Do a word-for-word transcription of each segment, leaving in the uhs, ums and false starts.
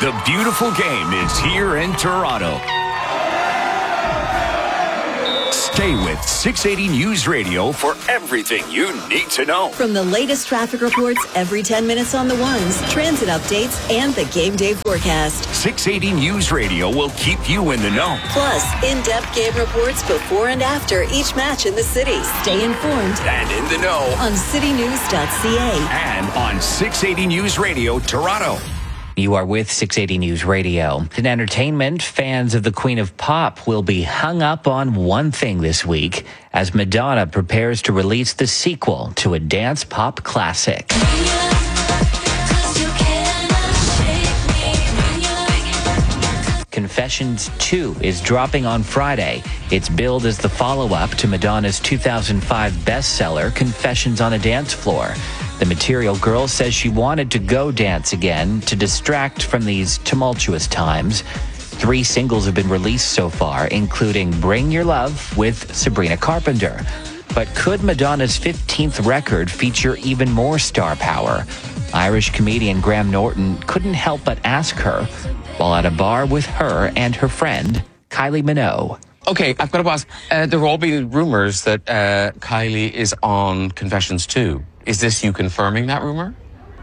The beautiful game is here in Toronto. Stay with six eighty News Radio for everything you need to know. From the latest traffic reports every ten minutes on the ones, transit updates, and the game day forecast. six eighty News Radio will keep you in the know. Plus, in-depth game reports before and after each match in the city. Stay informed and in the know on city news dot c a and on six eighty News Radio Toronto. You are with six eighty News Radio. In entertainment, fans of the Queen of Pop will be hung up on one thing this week as Madonna prepares to release the sequel to a dance pop classic. Confessions two is dropping on Friday. It's billed as the follow-up to Madonna's two thousand five bestseller, Confessions on a Dance Floor. The Material Girl says she wanted to go dance again to distract from these tumultuous times. Three singles have been released so far, including Bring Your Love with Sabrina Carpenter. But could Madonna's fifteenth record feature even more star power? Irish comedian Graham Norton couldn't help but ask her while at a bar with her and her friend, Kylie Minogue. Okay, I've got to ask, uh, there have all been rumours that uh, Kylie is on Confessions two. Is this you confirming that rumour?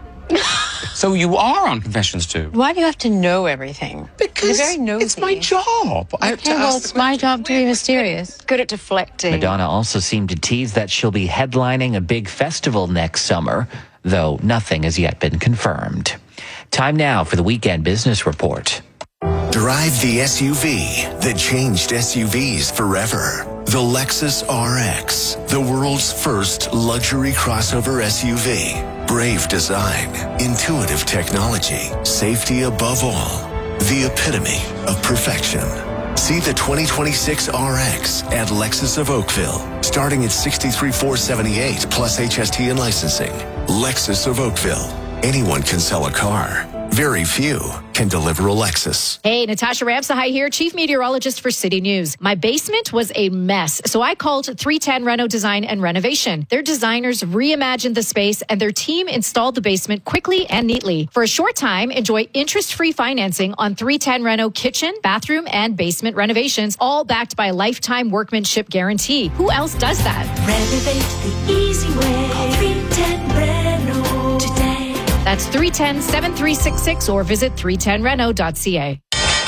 So you are on Confessions two? Why do you have to know everything? Because You're very nosy. It's my job. I have to Okay, well, ask it's my job to be mysterious. Good at deflecting. Madonna also seemed to tease that she'll be headlining a big festival next summer, though nothing has yet been confirmed. Time now for the Weekend Business Report. Drive the S U V that changed S U Vs forever. The Lexus R X, the world's first luxury crossover S U V. Brave design, intuitive technology, safety above all. The epitome of perfection. See the twenty twenty-six R X at Lexus of Oakville, starting at sixty-three thousand four hundred seventy-eight dollars plus H S T and licensing. Lexus of Oakville. Anyone can sell a car. Very few can deliver a Lexus. Hey, Natasha Ramsahai here, Chief Meteorologist for City News. My basement was a mess, so I called three ten Reno Design and Renovation. Their designers reimagined the space, and their team installed the basement quickly and neatly. For a short time, enjoy interest-free financing on three ten Reno kitchen, bathroom, and basement renovations, all backed by a lifetime workmanship guarantee. Who else does that? Renovate the easy way. Call three ten Reno today. That's three one zero, seven three six six or visit three ten reno dot c a.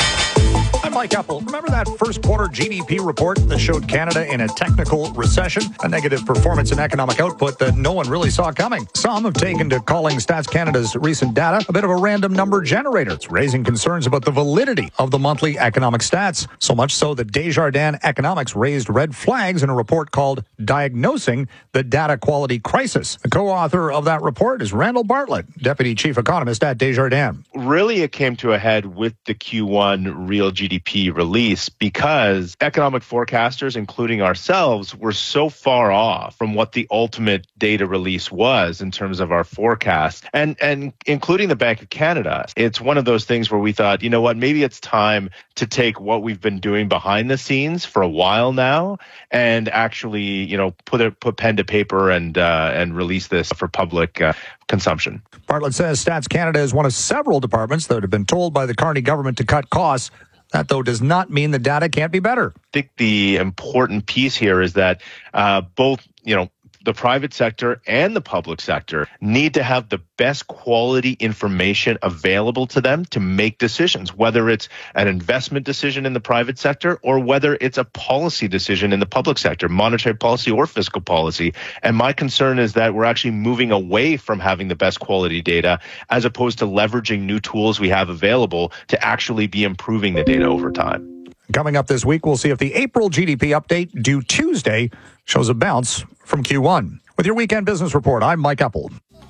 I'm Mike Epple. Remember that first quarter G D P report that showed Canada in a technical recession? A negative performance in economic output that no one really saw coming. Some have taken to calling Stats Canada's recent data a bit of a random number generator. It's raising concerns about the validity of the monthly economic stats. So much so that Desjardins Economics raised red flags in a report called Diagnosing the Data Quality Crisis. The co-author of that report is Randall Bartlett, Deputy Chief Economist at Desjardins. Really, it came to a head with the Q one real G D P release because economic forecasters, including ourselves, were so far off from what the ultimate data release was in terms of our forecast, and and including the Bank of Canada. It's one of those things where we thought, you know what, maybe it's time to take what we've been doing behind the scenes for a while now and actually, you know, put it put pen to paper and uh, and release this for public uh, consumption. Bartlett says Stats Canada is one of several departments that have been told by the Carney government to cut costs. That, though, does not mean the data can't be better. I think the important piece here is that uh, both, you know, the private sector and the public sector need to have the best quality information available to them to make decisions, whether it's an investment decision in the private sector or whether it's a policy decision in the public sector, monetary policy or fiscal policy. And my concern is that we're actually moving away from having the best quality data as opposed to leveraging new tools we have available to actually be improving the data over time. Coming up this week, we'll see if the April G D P update due Tuesday shows a bounce from Q one. With your Weekend Business Report, I'm Mike Epple.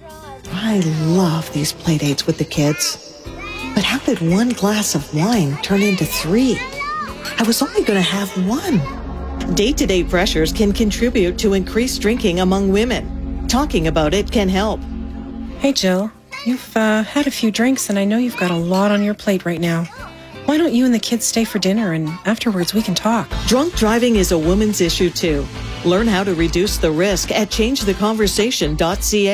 I love these play dates with the kids. But how did one glass of wine turn into three? I was only going to have one. Day-to-day pressures can contribute to increased drinking among women. Talking about it can help. Hey, Jill. You've uh, had a few drinks, and I know you've got a lot on your plate right now. Why don't you and the kids stay for dinner, and afterwards we can talk? Drunk driving is a woman's issue, too. Learn how to reduce the risk at change the conversation dot c a.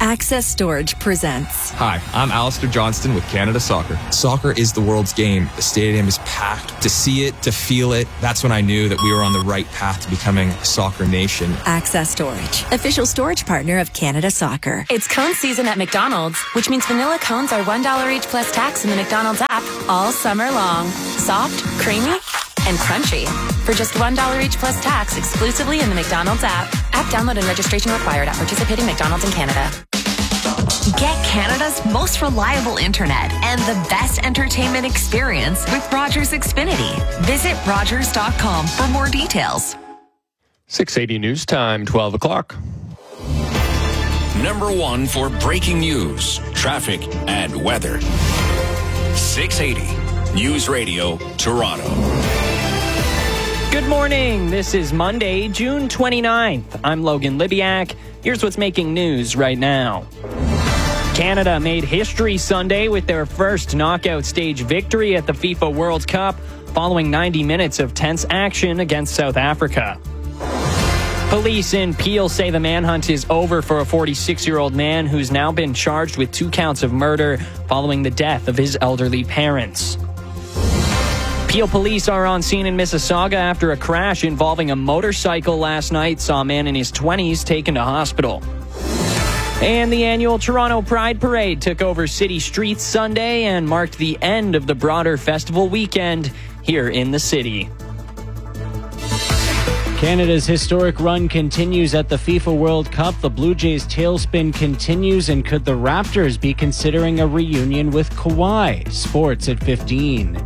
Access Storage presents. Hi, I'm Alistair Johnston with Canada Soccer. Soccer is the world's game. The stadium is packed. To see it, to feel it, that's when I knew that we were on the right path to becoming a soccer nation. Access Storage, official storage partner of Canada Soccer. It's cone season at McDonald's, which means vanilla cones are one dollar each plus tax in the McDonald's app all summer long. Soft, creamy, and crunchy. For just one dollar each plus tax exclusively in the McDonald's app. App download and registration required at participating McDonald's in Canada. Get Canada's most reliable internet and the best entertainment experience with Rogers Xfinity. Visit rogers dot com for more details. six eighty News Time, twelve o'clock. Number one for breaking news, traffic, and weather. six eighty News Radio, Toronto. Good morning. This is Monday, June twenty-ninth. I'm Logan Libiak. Here's what's making news right now. Canada made history Sunday with their first knockout stage victory at the FIFA World Cup following ninety minutes of tense action against South Africa. Police in Peel say the manhunt is over for a forty-six-year-old man who's now been charged with two counts of murder following the death of his elderly parents. Peel police are on scene in Mississauga after a crash involving a motorcycle last night saw a man in his twenties taken to hospital. And the annual Toronto Pride Parade took over city streets Sunday and marked the end of the broader festival weekend here in the city. Canada's historic run continues at the FIFA World Cup. The Blue Jays' tailspin continues, and could the Raptors be considering a reunion with Kawhi? Sports at fifteen.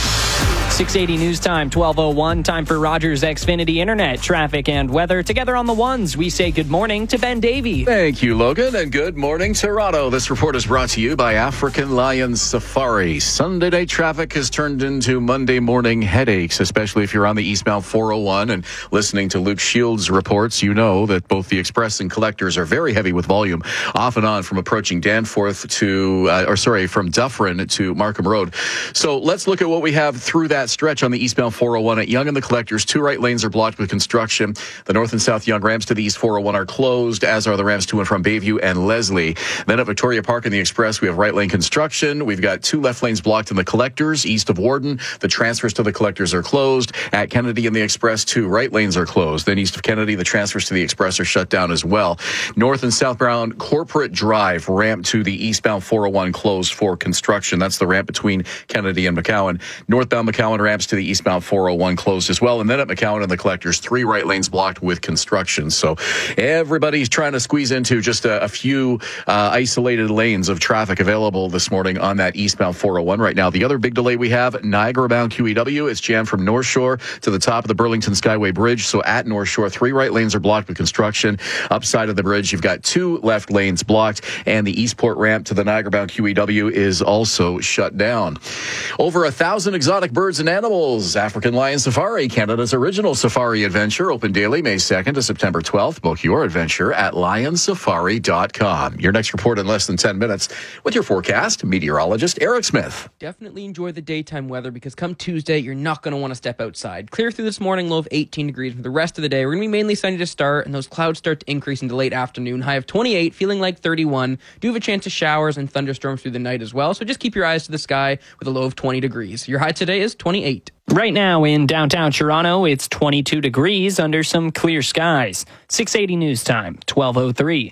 six eighty News Time, twelve oh one. Time for Rogers Xfinity Internet, traffic, and weather. Together on the ones, we say good morning to Ben Davey. Thank you, Logan, and good morning, Toronto. This report is brought to you by African Lion Safari. Sunday day traffic has turned into Monday morning headaches, especially if you're on the eastbound four oh one and listening to Luke Shields' reports. You know that both the express and collectors are very heavy with volume, off and on from approaching Danforth to, uh, or sorry, from Dufferin to Markham Road. So let's look at what we have through that stretch on the eastbound four oh one at Yonge and the Collectors. Two right lanes are blocked with construction. The north and south Yonge ramps to the east four oh one are closed, as are the ramps to and from Bayview and Leslie. Then at Victoria Park and the Express, we have right lane construction. We've got two left lanes blocked in the Collectors east of Warden. The transfers to the Collectors are closed. At Kennedy and the Express, two right lanes are closed. Then east of Kennedy, the transfers to the Express are shut down as well. North and southbound Corporate Drive ramp to the eastbound four oh one closed for construction. That's the ramp between Kennedy and McCowan. Northbound McCowan ramps to the eastbound four oh one closed as well. And then at McCowan and the Collectors, three right lanes blocked with construction. So everybody's trying to squeeze into just a, a few uh, isolated lanes of traffic available this morning on that eastbound four oh one right now. The other big delay we have, Niagara-bound Q E W. It's jammed from North Shore to the top of the Burlington Skyway Bridge. So at North Shore, three right lanes are blocked with construction. Upside of the bridge, you've got two left lanes blocked, and the Eastport ramp to the Niagara-bound Q E W is also shut down. Over a thousand exotic birds and animals. African Lion Safari, Canada's original safari adventure, open daily May second to September twelfth. Book your adventure at lion safari dot com. Your next report in less than ten minutes with your forecast, meteorologist Eric Smith. Definitely enjoy the daytime weather because come Tuesday, you're not going to want to step outside. Clear through this morning, low of eighteen degrees. For the rest of the day, we're going to be mainly sunny to start, and those clouds start to increase into late afternoon. High of twenty-eight, feeling like thirty-one. Do have a chance of showers and thunderstorms through the night as well, so just keep your eyes to the sky with a low of twenty degrees. Your high today is twenty-eight. Right now in downtown Toronto, it's twenty-two degrees under some clear skies. six eighty News Time, twelve oh three.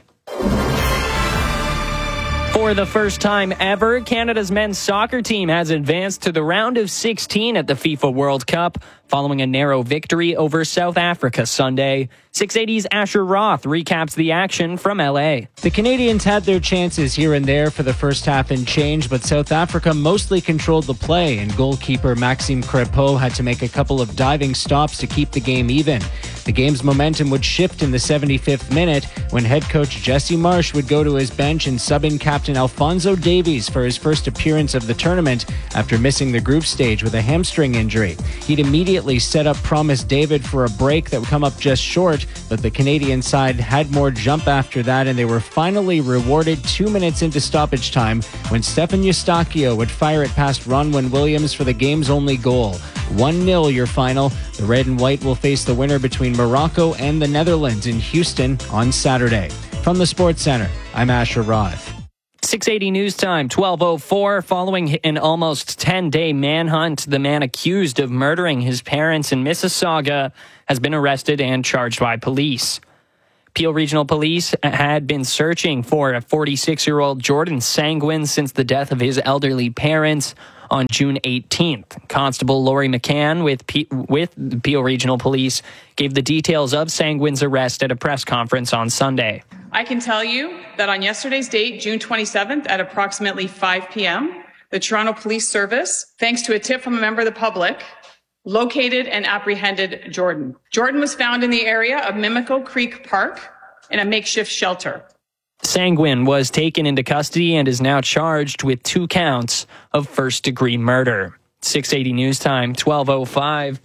For the first time ever, Canada's men's soccer team has advanced to the round of sixteen at the FIFA World Cup, following a narrow victory over South Africa Sunday. six eighty's Asher Roth recaps the action from L A. The Canadians had their chances here and there for the first half and change, but South Africa mostly controlled the play, and goalkeeper Maxime Crepeau had to make a couple of diving stops to keep the game even. The game's momentum would shift in the seventy-fifth minute when head coach Jesse Marsh would go to his bench and sub in captain Alphonso Davies for his first appearance of the tournament after missing the group stage with a hamstring injury. He'd immediately set up Promise David for a break that would come up just short, but the Canadian side had more jump after that, and they were finally rewarded two minutes into stoppage time when Stefan Eustachio would fire it past Ronwen Williams for the game's only goal. one nil your final. The red and white will face the winner between Morocco and the Netherlands in Houston on Saturday. From the Sports Center, I'm Asher Roth. six eighty News Time, twelve oh four. Following an almost ten-day manhunt, the man accused of murdering his parents in Mississauga has been arrested and charged by police. Peel Regional Police had been searching for a forty-six-year-old Jordan Sanguin since the death of his elderly parents on June eighteenth. Constable Laurie McCann with P- with the Peel Regional Police gave the details of Sanguin's arrest at a press conference on Sunday. I can tell you that on yesterday's date, June twenty-seventh, at approximately five p.m., the Toronto Police Service, thanks to a tip from a member of the public, located and apprehended Jordan. Jordan was found in the area of Mimico Creek Park in a makeshift shelter. Sanguin was taken into custody and is now charged with two counts of first-degree murder. six eighty News Time, twelve oh five.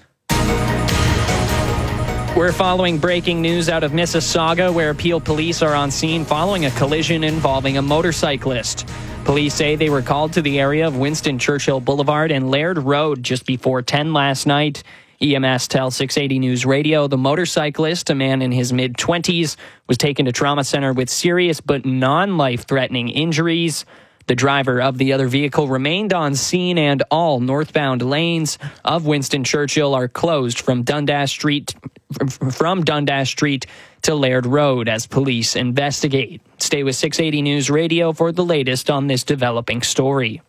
We're following breaking news out of Mississauga, where Peel police are on scene following a collision involving a motorcyclist. Police say they were called to the area of Winston Churchill Boulevard and Laird Road just before ten last night. E M S tells six eighty News Radio the motorcyclist, a man in his mid-twenties, was taken to trauma center with serious but non-life-threatening injuries. The driver of the other vehicle remained on scene, and all northbound lanes of Winston Churchill are closed from Dundas Street from Dundas Street to Laird Road as police investigate. Stay with six eighty News Radio for the latest on this developing story.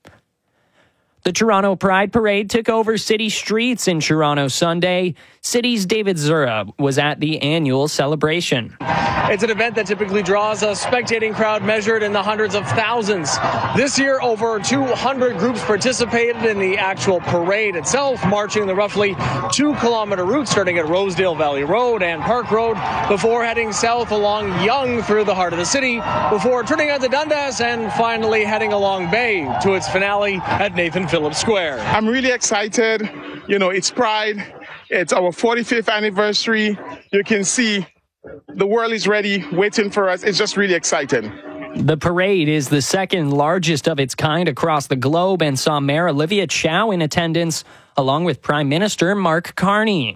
The Toronto Pride Parade took over city streets in Toronto Sunday. City's David Zura was at the annual celebration. It's an event that typically draws a spectating crowd measured in the hundreds of thousands. This year, over two hundred groups participated in the actual parade itself, marching the roughly two-kilometer route starting at Rosedale Valley Road and Park Road before heading south along Yonge through the heart of the city, before turning onto Dundas and finally heading along Bay to its finale at Nathan Phillips Square. I'm really excited. You know, it's Pride. It's our forty-fifth anniversary. You can see the world is ready, waiting for us. It's just really exciting. The parade is the second largest of its kind across the globe and saw Mayor Olivia Chow in attendance, along with Prime Minister Mark Carney.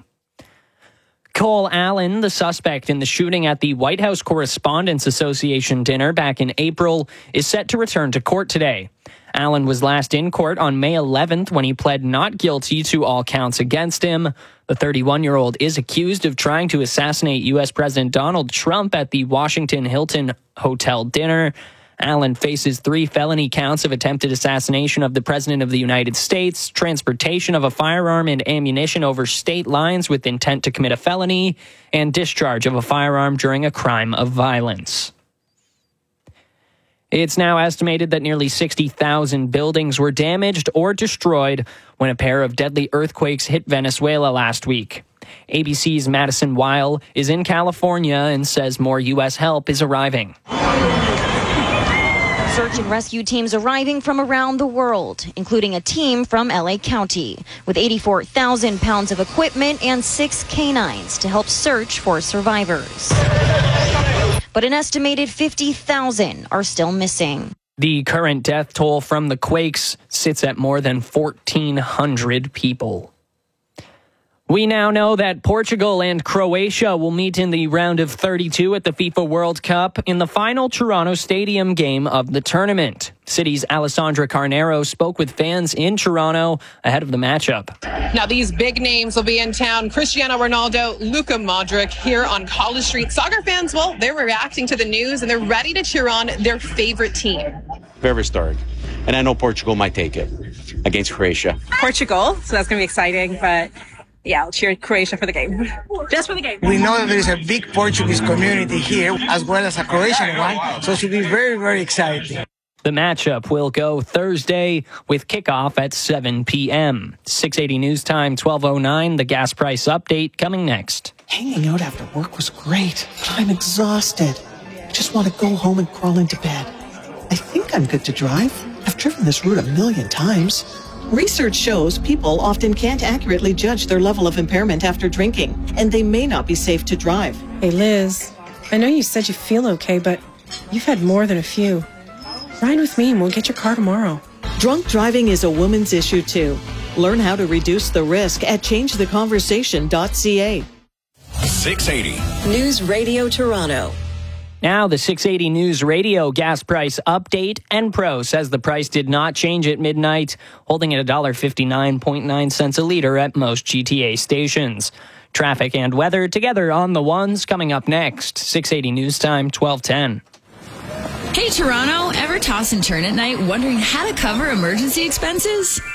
Cole Allen, the suspect in the shooting at the White House Correspondents Association dinner back in April, is set to return to court today. Allen was last in court on May eleventh when he pled not guilty to all counts against him. The thirty-one-year-old is accused of trying to assassinate U S President Donald Trump at the Washington Hilton Hotel dinner. Allen faces three felony counts of attempted assassination of the President of the United States, transportation of a firearm and ammunition over state lines with intent to commit a felony, and discharge of a firearm during a crime of violence. It's now estimated that nearly sixty thousand buildings were damaged or destroyed when a pair of deadly earthquakes hit Venezuela last week. A B C's Madison Weil is in California and says more U S help is arriving. Search and rescue teams arriving from around the world, including a team from L A County, with eighty-four thousand pounds of equipment and six canines to help search for survivors. But an estimated fifty thousand are still missing. The current death toll from the quakes sits at more than fourteen hundred people. We now know that Portugal and Croatia will meet in the round of thirty-two at the FIFA World Cup in the final Toronto Stadium game of the tournament. City's Alessandra Carnero spoke with fans in Toronto ahead of the matchup. Now, these big names will be in town. Cristiano Ronaldo, Luka Modric here on College Street. Soccer fans, well, they're reacting to the news and they're ready to cheer on their favorite team. Very historic. And I know Portugal might take it against Croatia. Portugal, so that's going to be exciting, but yeah, I'll cheer Croatia for the game. Just for the game. We know that there is a big Portuguese community here, as well as a Croatian one, so it should be very, very exciting. The matchup will go Thursday with kickoff at seven p.m. six eighty News Time, twelve oh nine, the gas price update coming next. Hanging out after work was great, but I'm exhausted. I just want to go home and crawl into bed. I think I'm good to drive. I've driven this route a million times. Research shows people often can't accurately judge their level of impairment after drinking, and they may not be safe to drive. Hey, Liz, I know you said you feel okay, but you've had more than a few. Ride with me and we'll get your car tomorrow. Drunk driving is a woman's issue, too. Learn how to reduce the risk at change the conversation dot c a. six eighty News Radio Toronto. Now, the six eighty News Radio gas price update. Enpro says the price did not change at midnight, holding at one dollar fifty-nine point nine cents a liter at most G T A stations. Traffic and weather together on the ones coming up next. six eighty News Time, twelve ten. Hey, Toronto, ever toss and turn at night wondering how to cover emergency expenses?